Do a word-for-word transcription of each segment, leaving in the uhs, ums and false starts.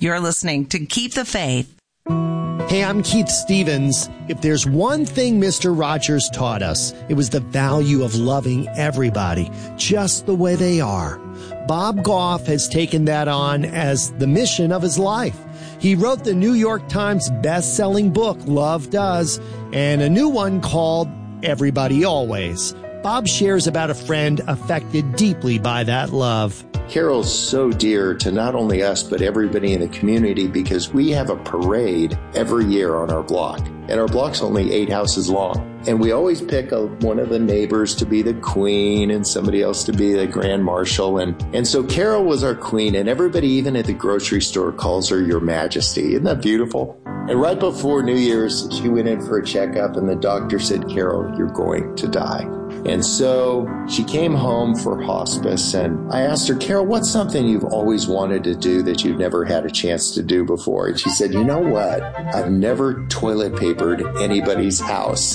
You're listening to Keep the Faith. Hey, I'm Keith Stevens. If there's one thing Mister Rogers taught us, it was the value of loving everybody just the way they are. Bob Goff has taken that on as the mission of his life. He wrote the New York Times best-selling book, Love Does, and a new one called Everybody Always. Bob shares about a friend affected deeply by that love. Carol's so dear to not only us, but everybody in the community because we have a parade every year on our block. And our block's only eight houses long. And we always pick a, one of the neighbors to be the queen and somebody else to be the grand marshal. And, and so Carol was our queen, and everybody, even at the grocery store, calls her Your Majesty. Isn't that beautiful? And right before New Year's, she went in for a checkup, and the doctor said, Carol, you're going to die. And so she came home for hospice, and I asked her, Carol, what's something you've always wanted to do that you've never had a chance to do before? And she said, you know what? I've never toilet papered anybody's house.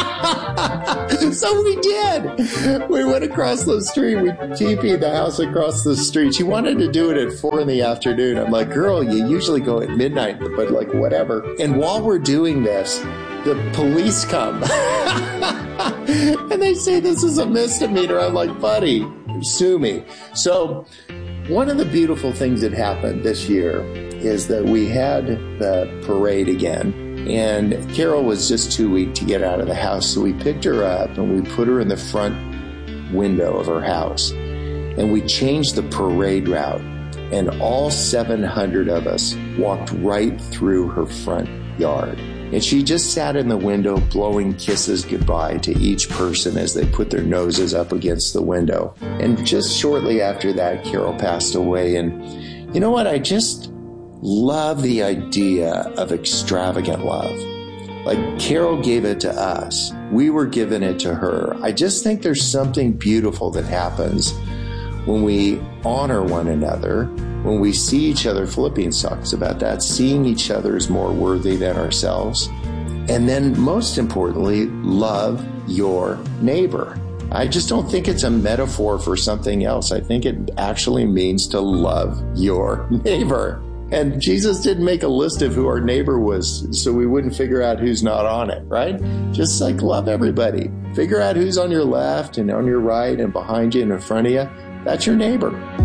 So we did. We went across the street. We T P'd the house across the street. She wanted to do it at four in the afternoon. I'm like, girl, you usually go at midnight, but like whatever. And while we're doing this, the police come. And they say this is a misdemeanor. I'm like, buddy, sue me. So one of the beautiful things that happened this year is that we had the parade again. And Carol was just too weak to get out of the house. So we picked her up and we put her in the front window of her house. And we changed the parade route. And all seven hundred of us walked right through her front yard. And she just sat in the window blowing kisses goodbye to each person as they put their noses up against the window. And just shortly after that, Carol passed away. And you know what? I just love the idea of extravagant love. Like Carol gave it to us. We were giving it to her. I just think there's something beautiful that happens when we honor one another, when we see each other. Philippians talks about that, seeing each other as more worthy than ourselves. And then most importantly, love your neighbor. I just don't think it's a metaphor for something else. I think it actually means to love your neighbor. And Jesus didn't make a list of who our neighbor was so we wouldn't figure out who's not on it, right? Just like love everybody. Figure out who's on your left and on your right and behind you and in front of you. That's your neighbor.